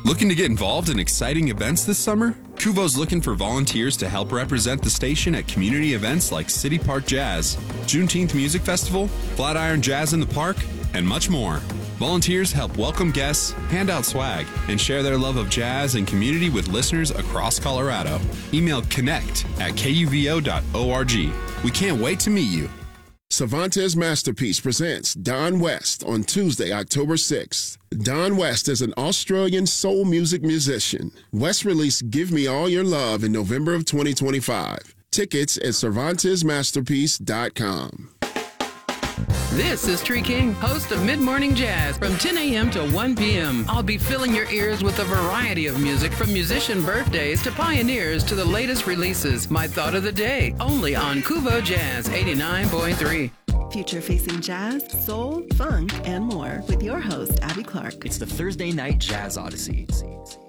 Looking to get involved in exciting events this summer? Kuvo's looking for volunteers to help represent the station at community events like City Park Jazz, Juneteenth Music Festival, Flatiron Jazz in the Park, and much more. Volunteers help welcome guests, hand out swag, and share their love of jazz and community with listeners across Colorado. Email connect@kuvo.org. We can't wait to meet you. Cervantes Masterpiece presents Don West on Tuesday, October 6th. Don West is an Australian soul music musician. West released Give Me All Your Love in November of 2025. Tickets at CervantesMasterpiece.com. This is Tree King, host of Mid-Morning Jazz from 10 a.m. to 1 p.m. I'll be filling your ears with a variety of music from musician birthdays to pioneers to the latest releases. My thought of the day, only on Kuvo Jazz 89.3. Future-facing jazz, soul, funk, and more with your host, Abby Clark. It's the Thursday Night Jazz Odyssey.